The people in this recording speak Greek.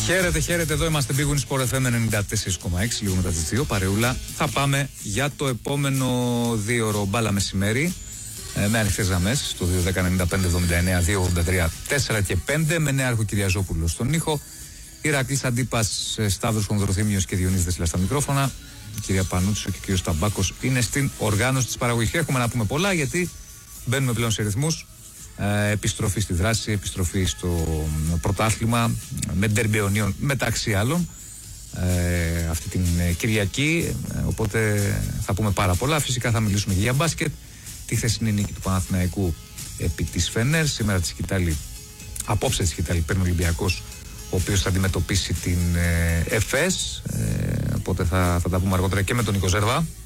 Χαίρετε, εδώ είμαστε Big Win Sport FM 94,6, λίγο μετά τις 2, παρεούλα. Θα πάμε για το επόμενο 2ωρο μπάλα μεσημέρι, με ανοιχτές γραμμές στο 2-10-95-79-2-83-4 και 5, με Νέαρχο Κυριαζόπουλο στον ήχο, Ηρακλής Αντίπας, Σταύρος Χονδροθύμιος και Διονύσης Δεσίλας στα μικρόφωνα. Η κυρία Πανούτσο και ο κύριος Ταμπάκος είναι στην οργάνωση της παραγωγής. Και έχουμε να πούμε πολλά, γιατί μπαίνουμε πλέον σε ρυθμούς. Επιστροφή στη δράση, επιστροφή στο πρωτάθλημα με ντέρμπι αιωνίων μεταξύ άλλων αυτή την Κυριακή, οπότε θα πούμε πάρα πολλά. Φυσικά θα μιλήσουμε και για μπάσκετ, τη χθεσινή νίκη του Παναθηναϊκού επί της Φενέρ. Σήμερα τη σκητάλη, απόψε τη σκητάλη παίρνει ο Ολυμπιακός, ο οποίος θα αντιμετωπίσει την ΕΦΕΣ, οπότε θα τα πούμε αργότερα και με τον Νίκο Ζέρβα.